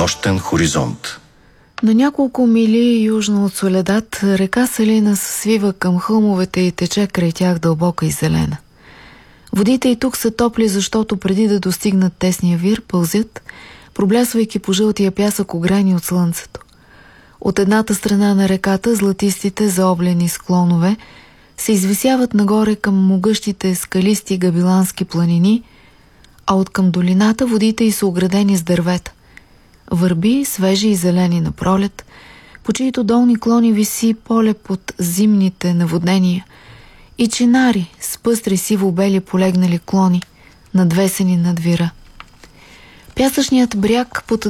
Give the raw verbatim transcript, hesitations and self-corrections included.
нощен хоризонт. На няколко мили южно от Соледад, река Салина се свива към хълмовете и тече край тях дълбока и зелена. Водите и тук са топли, защото преди да достигнат тесния вир, пълзят, проблясвайки по жълтия пясък, ограни от слънцето. От едната страна на реката златистите заоблени склонове се извисяват нагоре към могъщите скалисти габилански планини, а от към долината водите й са оградени с дървета. Върби, свежи и зелени на пролет, по чието долни клони виси поле под зимните наводнения, и чинари с пъстри сиво-бели полегнали клони, надвесени над вира. Пясъчният бряг под